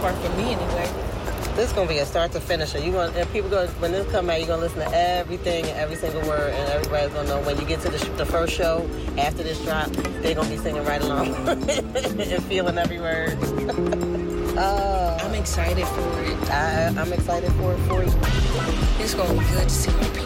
part for me anyway. This is gonna be a start to finish. People go when this come out, you're gonna listen to everything and every single word, and everybody's gonna know when you get to the first show after this drop, they're gonna be singing right along and feeling every word. I'm excited for it. I'm excited for it for you. It's gonna be good to see more people.